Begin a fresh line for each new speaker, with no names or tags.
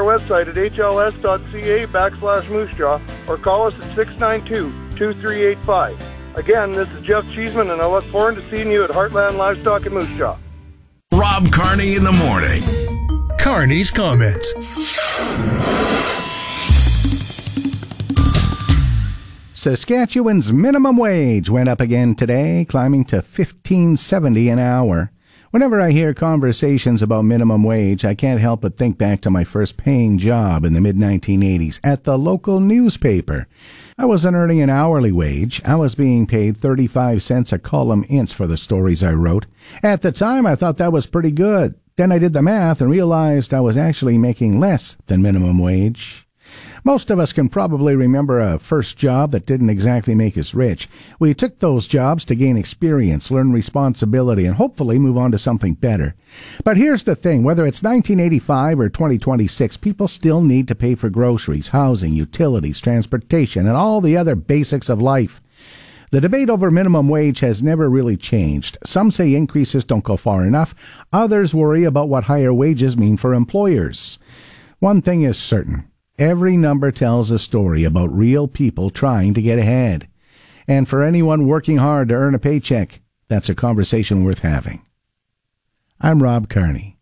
website at hls.ca/moosejaw or call us at 692-2385. Again, this is Jeff Cheeseman, and I look forward to seeing you at Heartland Livestock in Moose Jaw.
Rob Carney in the morning.
Carney's comments.
Saskatchewan's minimum wage went up again today, climbing to $15.70 an hour. Whenever I hear conversations about minimum wage, I can't help but think back to my first paying job in the mid-1980s at the local newspaper. I wasn't earning an hourly wage. I was being paid 35 cents a column inch for the stories I wrote. At the time, I thought that was pretty good. Then I did the math and realized I was actually making less than minimum wage. Most of us can probably remember a first job that didn't exactly make us rich. We took those jobs to gain experience, learn responsibility, and hopefully move on to something better. But here's the thing, whether it's 1985 or 2026, people still need to pay for groceries, housing, utilities, transportation, and all the other basics of life. The debate over minimum wage has never really changed. Some say increases don't go far enough. Others worry about what higher wages mean for employers. One thing is certain. Every number tells a story about real people trying to get ahead. And for anyone working hard to earn a paycheck, that's a conversation worth having. I'm Rob Carney.